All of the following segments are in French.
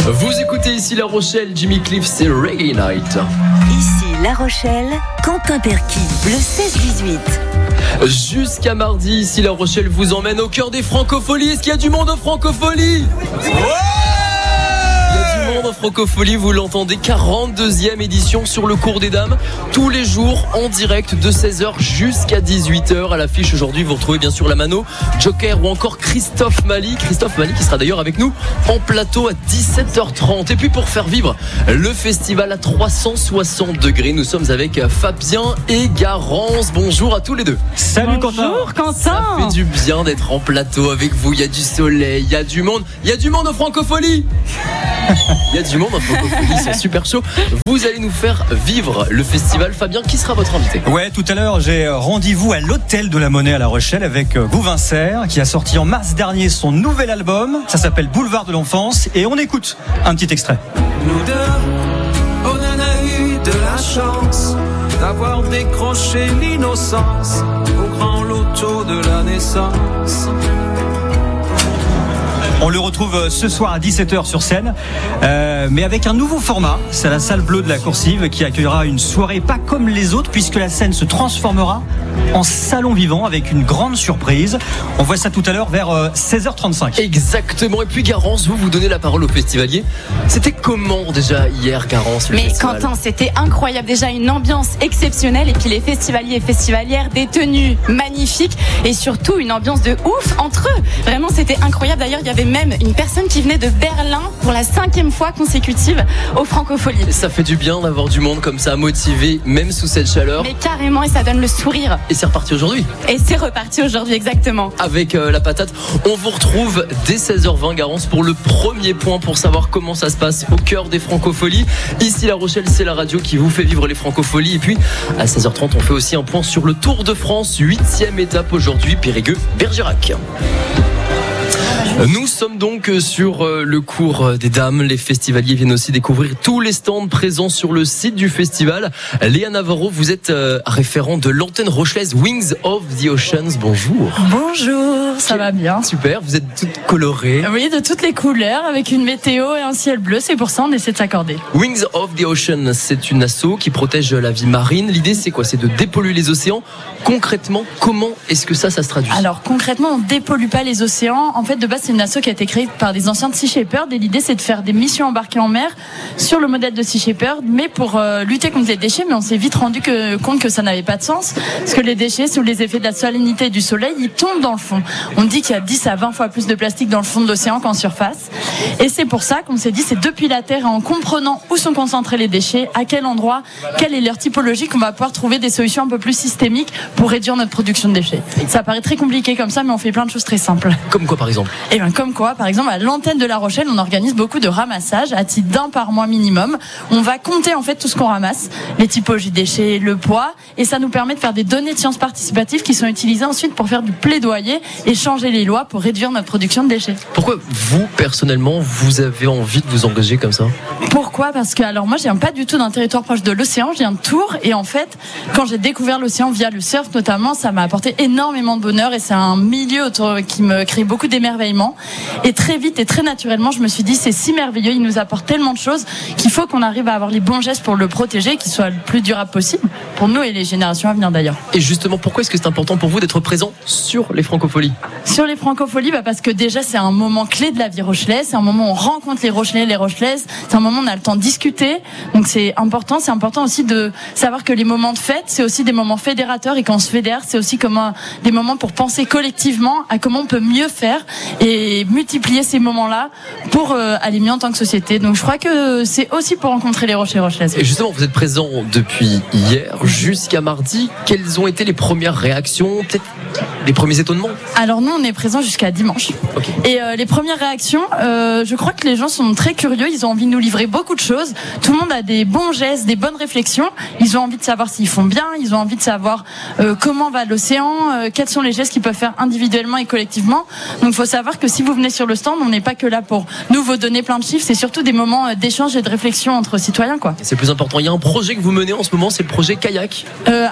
Vous écoutez ici La Rochelle, Jimmy Cliff, c'est Reggae Night. Ici La Rochelle, Quentin Perky, le 16-18. Jusqu'à mardi, ici La Rochelle vous emmène au cœur des Francopholies. Est-ce qu'il y a du monde aux Francopholies ? En Francophonie, vous l'entendez, 42e édition sur le cours des dames, tous les jours en direct de 16h jusqu'à 18h. À l'affiche aujourd'hui, vous retrouvez bien sûr la Mano, Joker ou encore Christophe Mali qui sera d'ailleurs avec nous en plateau à 17h30. Et puis pour faire vivre le festival à 360 degrés, nous sommes avec Fabien et Garance. Bonjour à tous les deux. Salut Quentin. Bonjour Quentin. Ça fait du bien d'être en plateau avec vous, il y a du soleil, il y a du monde aux Francopholies. Il y a du monde en Francophonie, ils sont super chauds. Vous allez nous faire vivre le festival. Fabien, qui sera votre invité ? Ouais, tout à l'heure, j'ai rendez-vous à l'Hôtel de la Monnaie à La Rochelle avec Gouvincer, qui a sorti en mars dernier son nouvel album. Ça s'appelle Boulevard de l'Enfance. Et on écoute un petit extrait. Nous deux, on en a eu de la chance d'avoir décroché l'innocence au grand loto de la naissance. On le retrouve ce soir à 17h sur scène, mais avec un nouveau format. C'est la salle bleue de la Coursive qui accueillera une soirée pas comme les autres, puisque la scène se transformera en salon vivant avec une grande surprise. On voit ça tout à l'heure vers 16h35. Exactement. Et puis Garance, vous donnez la parole aux festivaliers. C'était comment déjà hier, Garance, le festival ? Quentin, c'était incroyable. Déjà une ambiance exceptionnelle, et puis les festivaliers et festivalières, des tenues magnifiques et surtout une ambiance de ouf entre eux. Vraiment, c'était incroyable. D'ailleurs, il y avait même une personne qui venait de Berlin pour la 5e fois consécutive aux Francopholies. Ça fait du bien d'avoir du monde comme ça, motivé, même sous cette chaleur. Mais carrément, et ça donne le sourire. Et c'est reparti aujourd'hui. Et c'est reparti aujourd'hui, exactement. Avec la patate, on vous retrouve dès 16h20, Garance, pour le premier point pour savoir comment ça se passe au cœur des Francopholies. Ici La Rochelle, c'est la radio qui vous fait vivre les Francopholies. Et puis à 16h30, on fait aussi un point sur le Tour de France, 8e étape aujourd'hui, Périgueux-Bergerac. Nous sommes donc sur le cours des dames. Les festivaliers viennent aussi découvrir tous les stands présents sur le site du festival. Léa Navarro, vous êtes référente de l'antenne rochelaise Wings of the Oceans. Bonjour. Bonjour, ça va bien. Super, vous êtes toutes colorées. Oui, de toutes les couleurs, avec une météo et un ciel bleu. C'est pour ça on essaie de s'accorder. Wings of the Ocean, c'est une asso qui protège la vie marine. L'idée, c'est quoi ? C'est de dépolluer les océans. Concrètement, comment est-ce que ça se traduit ? Alors concrètement, on dépollue pas les océans. En fait, de base, c'est une asso qui a été créée par des anciens de Sea Shepherd, et l'idée c'est de faire des missions embarquées en mer sur le modèle de Sea Shepherd, mais pour lutter contre les déchets. Mais on s'est vite rendu compte que ça n'avait pas de sens, parce que les déchets, sous les effets de la salinité et du soleil, ils tombent dans le fond. On dit qu'il y a 10 à 20 fois plus de plastique dans le fond de l'océan qu'en surface, et c'est pour ça qu'on s'est dit, c'est depuis la Terre, et en comprenant où sont concentrés les déchets, à quel endroit, quelle est leur typologie, qu'on va pouvoir trouver des solutions un peu plus systémiques pour réduire notre production de déchets. Ça paraît très compliqué comme ça, mais on fait plein de choses très simples. Comme quoi, par exemple ? Et bien comme quoi, par exemple, à l'antenne de La Rochelle, on organise beaucoup de ramassages à titre d'un par mois minimum. On va compter en fait tout ce qu'on ramasse, les typologies de déchets, le poids, et ça nous permet de faire des données de sciences participatives qui sont utilisées ensuite pour faire du plaidoyer et changer les lois pour réduire notre production de déchets. Pourquoi vous, personnellement, vous avez envie de vous engager comme ça ? Pourquoi ? Parce que alors moi, je viens pas du tout d'un territoire proche de l'océan, je viens de Tours, et en fait, quand j'ai découvert l'océan via le surf notamment, ça m'a apporté énormément de bonheur, et c'est un milieu qui me crée beaucoup d'émerveillement. Et très vite et très naturellement, je me suis dit, c'est si merveilleux, il nous apporte tellement de choses qu'il faut qu'on arrive à avoir les bons gestes pour le protéger, qu'il soit le plus durable possible pour nous et les générations à venir d'ailleurs. Et justement, pourquoi est-ce que c'est important pour vous d'être présent sur les Francopholies ? Sur les Francopholies, parce que déjà c'est un moment clé de la vie rochelaise, c'est un moment où on rencontre les Rochelais, les Rochelaises, c'est un moment où on a le temps de discuter, donc c'est important aussi de savoir que les moments de fête, c'est aussi des moments fédérateurs, et quand on se fédère, c'est aussi comme des moments pour penser collectivement à comment on peut mieux faire et multiplier ces moments-là pour aller mieux en tant que société. Donc je crois que c'est aussi pour rencontrer les Rochelais et Rochelaises. Et justement, vous êtes présent depuis hier jusqu'à mardi. Quelles ont été les premières réactions, peut-être les premiers étonnements ? Alors nous, on est présent jusqu'à dimanche. Okay. Et les premières réactions, je crois que les gens sont très curieux. Ils ont envie de nous livrer beaucoup de choses. Tout le monde a des bons gestes, des bonnes réflexions. Ils ont envie de savoir s'ils font bien. Ils ont envie de savoir comment va l'océan, quels sont les gestes qu'ils peuvent faire individuellement et collectivement. Donc il faut savoir que si vous venez sur le stand, on n'est pas que là pour nous vous donner plein de chiffres. C'est surtout des moments d'échange et de réflexion entre citoyens, quoi. C'est le plus important. Il y a un projet que vous menez en ce moment, c'est le projet Kayak.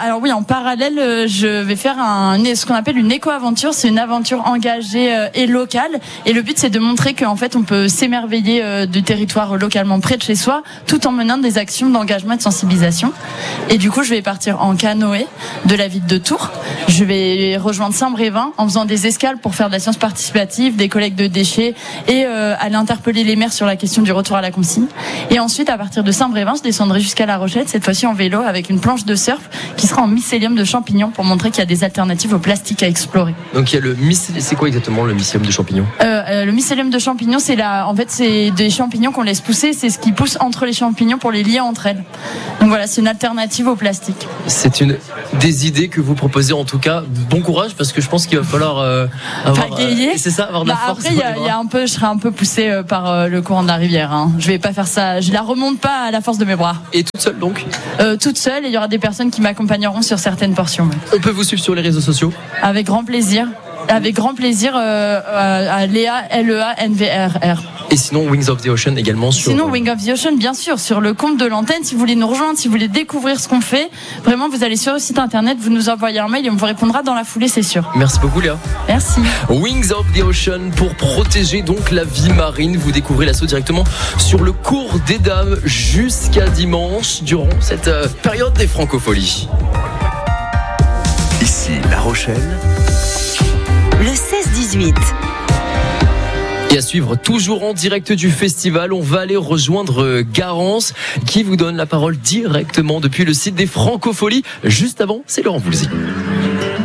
Alors oui, en parallèle, je vais faire ce qu'on appelle une éco-aventure. C'est une aventure engagée et locale. Et le but, c'est de montrer qu'en fait, on peut s'émerveiller du territoire localement près de chez soi, tout en menant des actions d'engagement et de sensibilisation. Et du coup, je vais partir en canoë de la ville de Tours. Je vais rejoindre Saint-Brévin en faisant des escales pour faire de la science participative, des collectes de déchets et aller interpeller les maires sur la question du retour à la consigne. Et ensuite, à partir de Saint-Brévin, je descendrai jusqu'à La Rochelle, cette fois-ci en vélo avec une planche de surf qui sera en mycélium de champignons pour montrer qu'il y a des alternatives au plastique à explorer. Donc il y a le mycélium. C'est quoi exactement le mycélium de champignons? Le mycélium de champignons, c'est des champignons qu'on laisse pousser. C'est ce qui pousse entre les champignons pour les lier entre elles. Donc voilà, c'est une alternative au plastique. C'est une des idées que vous proposez en tout cas. Bon courage parce que je pense qu'il va falloir avoir de la force. Après, je serai un peu poussée par le courant de la rivière. Hein. Je vais pas faire ça. Je la remonte pas à la force de mes bras. Et toute seule donc? Toute seule, et il y aura des personnes qui m'accompagneront sur certaines portions. On peut vous suivre sur les réseaux sociaux? Avec grand plaisir. Avec grand plaisir à Léa, LEANVRR. Et sinon Wings of the Ocean également sur... Sinon Wings of the Ocean, bien sûr, sur le compte de l'antenne. Si vous voulez nous rejoindre, si vous voulez découvrir ce qu'on fait, vraiment vous allez sur le site internet, vous nous envoyez un mail et on vous répondra dans la foulée, c'est sûr. Merci beaucoup Léa. Merci. Wings of the Ocean pour protéger donc la vie marine. Vous découvrez l'assaut directement sur le cours des dames jusqu'à dimanche durant cette période des Francopholies. Ici La Rochelle. Le 16-18. Et à suivre toujours en direct du festival, on va aller rejoindre Garance qui vous donne la parole directement depuis le site des Francopholies. Juste avant, c'est Laurent Voulzy.